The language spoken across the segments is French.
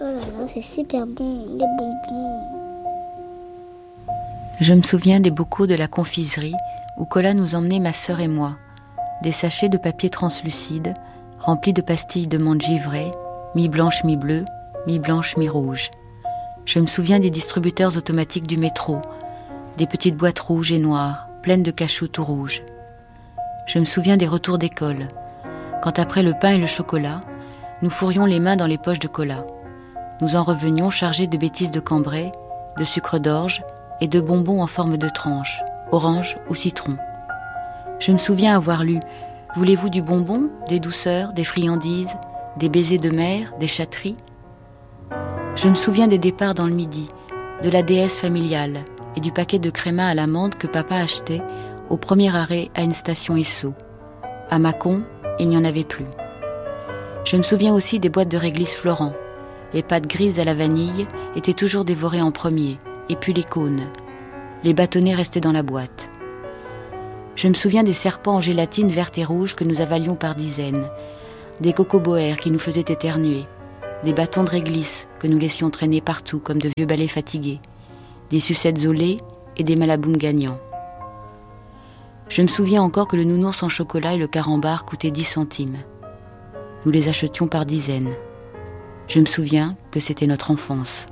là là, c'est super bon, les bonbons. Je me souviens des bocaux de la confiserie où Cola nous emmenait ma sœur et moi. Des sachets de papier translucide remplis de pastilles de menthe givrées, mi-blanche, mi-bleue, mi-blanche, mi-rouge. Je me souviens des distributeurs automatiques du métro, des petites boîtes rouges et noires, pleines de cachous tout rouges. Je me souviens des retours d'école, quand après le pain et le chocolat, nous fourrions les mains dans les poches de Cola. Nous en revenions chargés de bêtises de Cambrai, de sucre d'orge et de bonbons en forme de tranche, orange ou citron. Je me souviens avoir lu « Voulez-vous du bonbon, des douceurs, des friandises, des baisers de mer, des chatteries ?» Je me souviens des départs dans le midi, de la déesse familiale et du paquet de créma à l'amande que papa achetait au premier arrêt à une station Esso. À Mâcon, il n'y en avait plus. Je me souviens aussi des boîtes de réglisse Florent. Les pâtes grises à la vanille étaient toujours dévorées en premier, et puis les cônes. Les bâtonnets restaient dans la boîte. Je me souviens des serpents en gélatine verte et rouge que nous avalions par dizaines, des cocoboères qui nous faisaient éternuer, des bâtons de réglisse que nous laissions traîner partout comme de vieux balais fatigués, des sucettes au lait et des malabounes gagnants. Je me souviens encore que le nounours en chocolat et le carambar coûtaient 10 centimes. Nous les achetions par dizaines. Je me souviens que c'était notre enfance.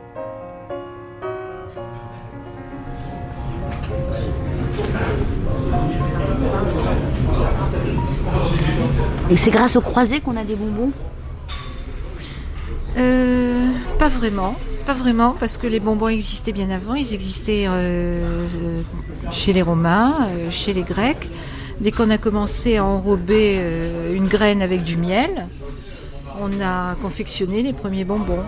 Et c'est grâce aux croisés qu'on a des bonbons ? Pas vraiment, parce que les bonbons existaient bien avant. Ils existaient chez les Romains, chez les Grecs. Dès qu'on a commencé à enrober une graine avec du miel, on a confectionné les premiers bonbons.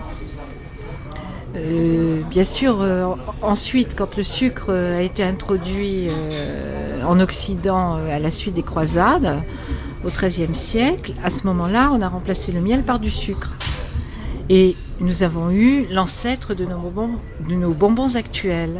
Bien sûr, ensuite, quand le sucre a été introduit en Occident à la suite des croisades, au XIIIe siècle, à ce moment-là, on a remplacé le miel par du sucre. Et nous avons eu l'ancêtre de nos bonbons actuels.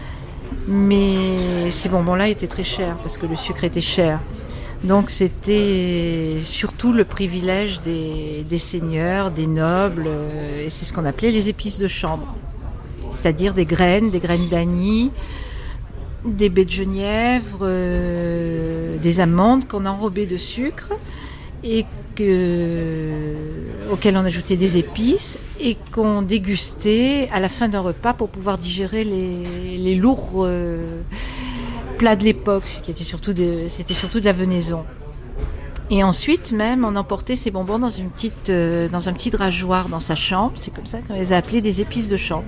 Mais ces bonbons-là étaient très chers, parce que le sucre était cher. Donc c'était surtout le privilège des seigneurs, des nobles, et c'est ce qu'on appelait les épices de chambre. C'est-à-dire des graines d'anis, des baies de genièvre, des amandes qu'on enrobait de sucre et auxquelles on ajoutait des épices et qu'on dégustait à la fin d'un repas pour pouvoir digérer les lourds plats de l'époque, c'était surtout de la venaison. Et ensuite même, on emportait ces bonbons dans un petit drageoir dans sa chambre. C'est comme ça qu'on les a appelés des épices de chambre.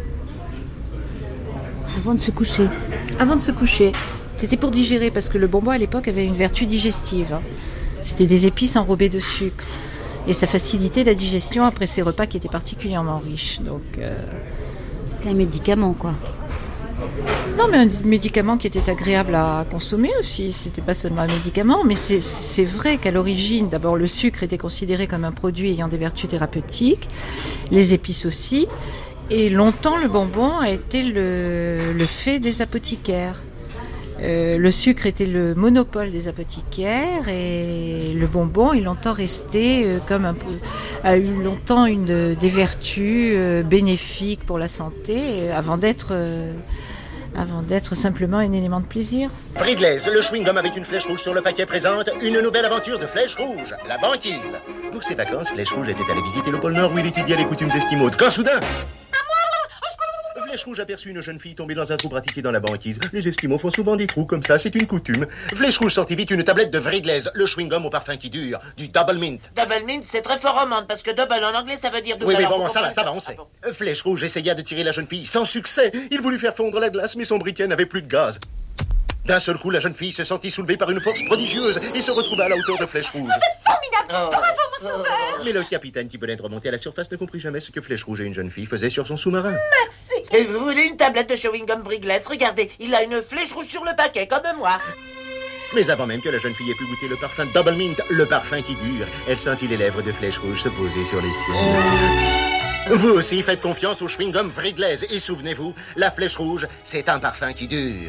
Avant de se coucher. Avant de se coucher. C'était pour digérer, parce que le bonbon à l'époque avait une vertu digestive. C'était des épices enrobées de sucre. Et ça facilitait la digestion après ces repas qui étaient particulièrement riches. Donc, c'était un médicament, quoi. Non, mais un médicament qui était agréable à consommer aussi. C'était pas seulement un médicament, mais c'est vrai qu'à l'origine, d'abord, le sucre était considéré comme un produit ayant des vertus thérapeutiques, les épices aussi. Et longtemps, le bonbon a été le fait des apothicaires. Le sucre était le monopole des apothicaires et le bonbon est longtemps resté a eu longtemps des vertus bénéfiques pour la santé avant d'être simplement un élément de plaisir. Wrigley's, le chewing-gum avec une flèche rouge sur le paquet présente une nouvelle aventure de Flèche Rouge, la banquise. Pour ses vacances, Flèche Rouge était allé visiter le pôle Nord où il étudiait les coutumes esquimaudes. Quand soudain, Flèche Rouge aperçut une jeune fille tombée dans un trou pratiqué dans la banquise. Les Esquimaux font souvent des trous comme ça, c'est une coutume. Flèche Rouge sortit vite une tablette de Wrigley's, le chewing-gum au parfum qui dure, du Double Mint. Double Mint, c'est très fort au monde, parce que double en anglais, ça veut dire double. Oui, mais bon, ça va, on sait. Bon. Flèche Rouge essaya de tirer la jeune fille, sans succès. Il voulut faire fondre la glace, mais son briquet n'avait plus de gaz. D'un seul coup, la jeune fille se sentit soulevée par une force prodigieuse et se retrouva à la hauteur de Flèche Rouge. Vous êtes formidable! Bravo, mon sauveur! Mais le capitaine qui venait de remonter à la surface ne comprit jamais ce que Flèche Rouge et une jeune fille faisaient sur son sous-marin. Merci! Et vous voulez une tablette de chewing-gum Wrigley's? Regardez, il a une flèche rouge sur le paquet, comme moi. Mais avant même que la jeune fille ait pu goûter le parfum Double Mint, le parfum qui dure, elle sentit les lèvres de Flèche Rouge se poser sur les siennes. Vous aussi faites confiance au chewing-gum Wrigley's et souvenez-vous, la Flèche Rouge, c'est un parfum qui dure.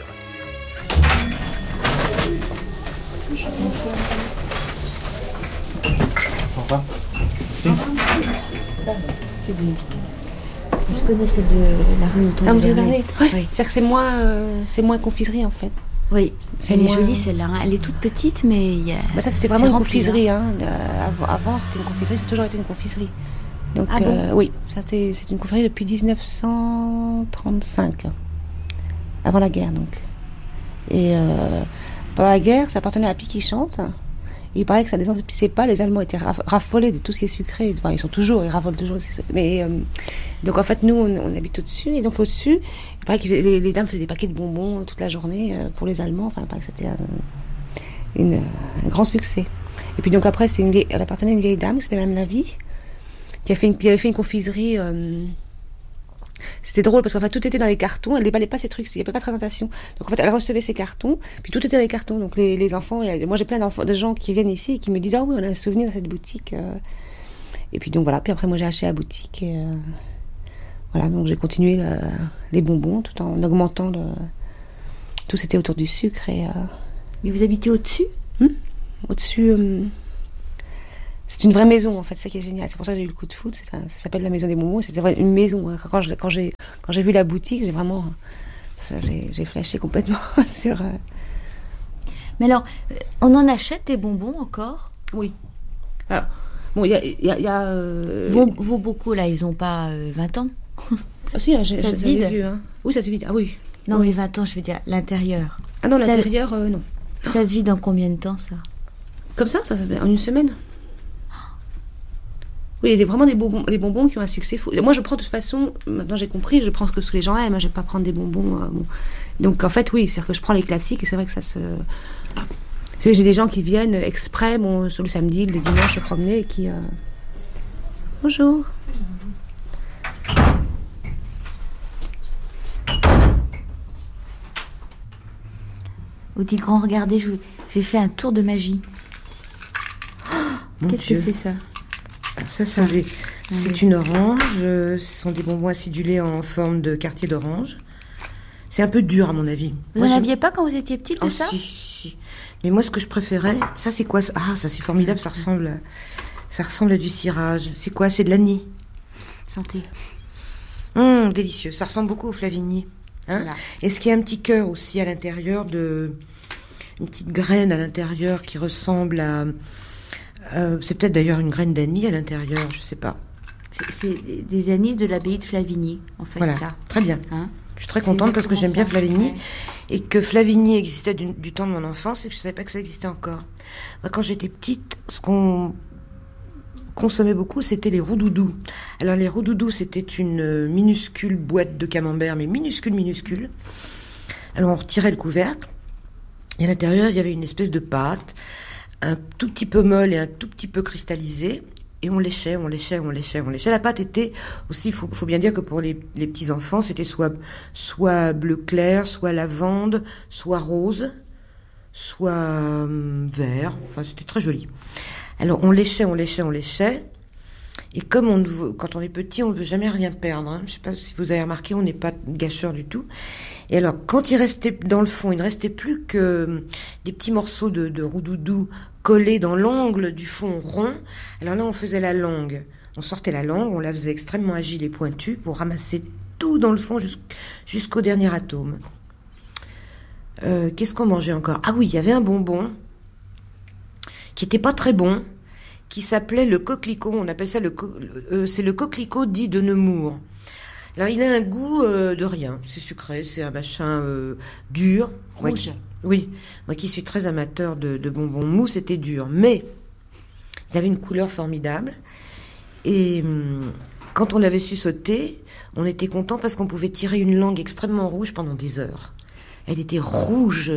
Au revoir. Si. c'est bon. Je connais celle de la rue Antoine Vernet. Oui. C'est-à-dire que c'est moins confiserie en fait. Oui, elle est moins... jolie celle-là. Hein. Elle est toute petite, mais il y a... ça c'était vraiment une rempli, confiserie. Hein. Avant c'était une confiserie, c'est toujours été une confiserie. Donc oui, c'est une confiserie depuis 1935, avant la guerre donc. Et pendant la guerre, ça appartenait à Pic qui chante. Il paraît que ça ne pissait pas, les Allemands étaient raffolés de tout ce qui est sucré. Enfin, ils raffolent toujours. Mais donc en fait, nous, on habite au-dessus. Et donc au-dessus, il paraît que les dames faisaient des paquets de bonbons toute la journée pour les Allemands. Enfin, il paraît que c'était un grand succès. Et puis donc après, elle appartenait à une vieille dame qui s'appelait Mme Lavie, qui avait fait une confiserie. C'était drôle parce qu'en fait tout était dans les cartons, elle déballait pas ses trucs, il n'y avait pas de présentation. Donc en fait elle recevait ses cartons, puis tout était dans les cartons. Donc les enfants, moi j'ai plein de gens qui viennent ici et qui me disent ah oui on a un souvenir de cette boutique. Et puis donc voilà, puis après moi j'ai acheté la boutique et voilà, donc j'ai continué les bonbons tout en augmentant tout c'était autour du sucre et. Mais vous habitez au-dessus? Au-dessus. C'est une vraie maison en fait, c'est ça qui est génial. C'est pour ça que j'ai eu le coup de foudre. Ça s'appelle la maison des bonbons. C'était une maison. Quand j'ai vu la boutique, j'ai vraiment, j'ai flashé complètement sur. Mais alors, on en achète des bonbons encore? Oui. Alors, bon, il y a. Vos bocaux là, ils ont pas 20 ans? Ah si, ça se vide. Vu, hein. Oui, ça se vide. Ah oui. Non, mais 20 ans, je veux dire l'intérieur. Ah non, l'intérieur, non. Ça se vide en combien de temps ça? Comme ça se vide en une semaine. Oui, il y a vraiment des bonbons qui ont un succès fou. Moi, je prends de toute façon, maintenant j'ai compris, je prends ce que les gens aiment, je vais pas prendre des bonbons. Donc en fait, oui, c'est-à-dire que je prends les classiques et c'est vrai que ça se. J'ai des gens qui viennent exprès, sur le samedi, le dimanche, se promener et qui. Bonjour. Odile Grand, regardez, j'ai fait un tour de magie. Qu'est-ce que c'est ça? C'est une orange, ce sont des bonbons acidulés en forme de quartier d'orange. C'est un peu dur à mon avis. Vous n'en aviez pas quand vous étiez petite de ça? Si. Mais moi ce que je préférais, ça c'est quoi? Ah, ça c'est formidable, ça ressemble à du cirage. C'est quoi? C'est de l'anis. Santé. Délicieux, ça ressemble beaucoup au Flavigny. Hein, voilà. Est-ce qu'il y a un petit cœur aussi à l'intérieur une petite graine à l'intérieur qui ressemble à... c'est peut-être d'ailleurs une graine d'anis à l'intérieur, je sais pas. C'est des anis de l'abbaye de Flavigny, en fait. Voilà, ça. très bien. Hein, je suis très contente parce que j'aime bien Flavigny. Ouais. Et que Flavigny existait du temps de mon enfance et que je savais pas que ça existait encore. Moi, quand j'étais petite, ce qu'on consommait beaucoup, c'était les roux-doudous. Alors les roux-doudous, c'était une minuscule boîte de camembert, mais minuscule. Alors on retirait le couvercle et à l'intérieur, il y avait une espèce de pâte, un tout petit peu molle et un tout petit peu cristallisée, et on léchait. La pâte était aussi, faut bien dire que pour les petits enfants, c'était soit bleu clair, soit lavande, soit rose, soit vert, enfin c'était très joli. Alors on léchait, et comme quand on est petit, on ne veut jamais rien perdre, hein. Je ne sais pas si vous avez remarqué, on n'est pas gâcheur du tout. Et alors, quand il restait dans le fond, il ne restait plus que des petits morceaux de roux-doudou collés dans l'angle du fond rond. Alors là, on faisait la langue. On sortait la langue, on la faisait extrêmement agile et pointue pour ramasser tout dans le fond jusqu'au dernier atome. Qu'est-ce qu'on mangeait encore? Ah oui, il y avait un bonbon qui était pas très bon, qui s'appelait le coquelicot. On appelle ça c'est le coquelicot dit de Nemours. Alors, il a un goût de rien. C'est sucré, c'est un machin dur. Rouge. Oui, moi qui suis très amateur de bonbons mou, c'était dur. Mais il avait une couleur formidable. Et quand on l'avait su sauter, on était content parce qu'on pouvait tirer une langue extrêmement rouge pendant des heures. Elle était rouge.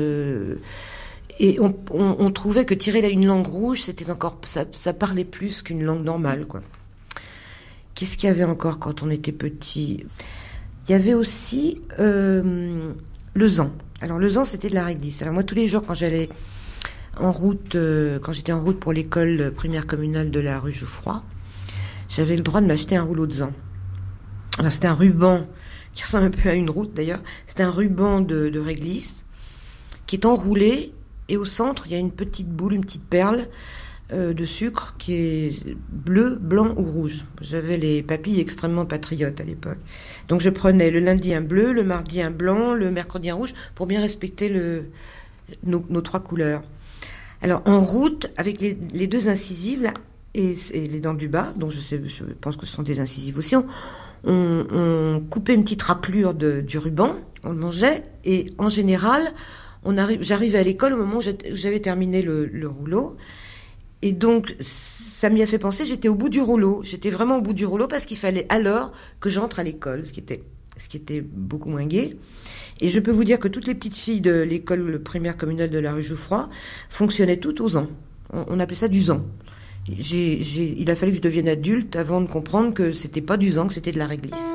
Et on trouvait que tirer une langue rouge, c'était encore... Ça parlait plus qu'une langue normale, quoi. Qu'est-ce qu'il y avait encore quand on était petit? Il y avait aussi le zan. Alors le zan, c'était de la réglisse. Alors moi, tous les jours, quand j'allais en route, quand j'étais en route pour l'école primaire communale de la rue Geoffroy, j'avais le droit de m'acheter un rouleau de zan. Alors c'était un ruban qui ressemble un peu à une route d'ailleurs. C'était un ruban de réglisse qui est enroulé et au centre, il y a une petite boule, une petite perle de sucre qui est bleu, blanc ou rouge. J'avais les papilles extrêmement patriotes à l'époque. Donc je prenais le lundi un bleu, le mardi un blanc, le mercredi un rouge, pour bien respecter nos 3 couleurs. Alors en route, avec les 2 incisives là, et les dents du bas, dont je pense que ce sont des incisives aussi, on coupait une petite raclure du ruban, on le mangeait, et en général, j'arrivais à l'école au moment où j'avais terminé le rouleau. Et donc, ça m'y a fait penser, j'étais au bout du rouleau. J'étais vraiment au bout du rouleau parce qu'il fallait alors que j'entre à l'école, ce qui était beaucoup moins gai. Et je peux vous dire que toutes les petites filles de l'école primaire communale de la rue Jouffroy fonctionnaient toutes aux ans. On appelait ça du zan. Il a fallu que je devienne adulte avant de comprendre que c'était pas du zan, que c'était de la réglisse.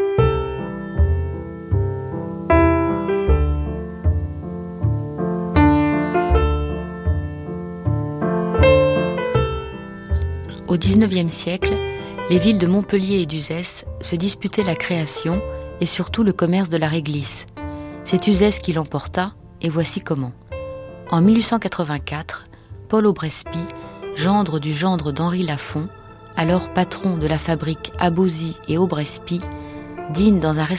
Au XIXe siècle, les villes de Montpellier et d'Uzès se disputaient la création et surtout le commerce de la réglisse. C'est Uzès qui l'emporta, et voici comment. En 1884, Paul Aubrespi, gendre du gendre d'Henri Lafont, alors patron de la fabrique Abauzy et Aubrespi, dîne dans un restaurant